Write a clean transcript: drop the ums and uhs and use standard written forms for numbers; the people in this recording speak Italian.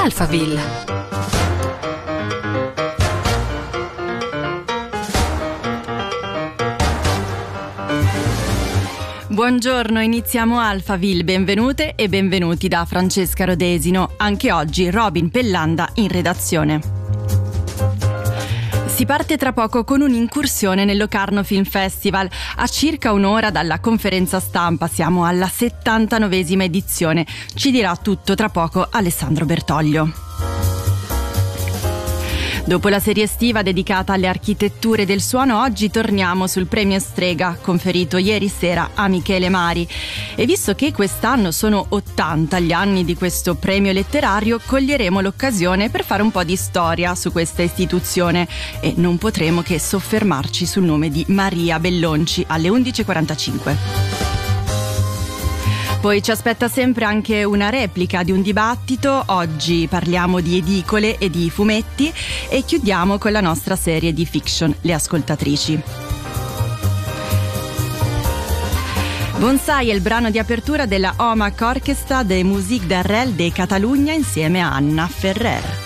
Alphaville. Buongiorno, iniziamo Alphaville, benvenute e benvenuti da Francesca Rodesino. Anche oggi Robin Pellanda in redazione. Si parte tra poco con un'incursione nel Locarno Film Festival. A circa un'ora dalla conferenza stampa siamo alla 79esima edizione. Ci dirà tutto tra poco Alessandro Bertoglio. Dopo la serie estiva dedicata alle architetture del suono, oggi torniamo sul premio Strega, conferito ieri sera a Michele Mari. E visto che quest'anno sono 80 gli anni di questo premio letterario, coglieremo l'occasione per fare un po' di storia su questa istituzione e non potremo che soffermarci sul nome di Maria Bellonci alle 11:45. Poi ci aspetta sempre anche una replica di un dibattito. Oggi parliamo di edicole e di fumetti e chiudiamo con la nostra serie di fiction, Le Ascoltatrici. Bonsai è il brano di apertura della OMAC Orchestra de Musique d'Arrel de Catalunya insieme a Anna Ferrer.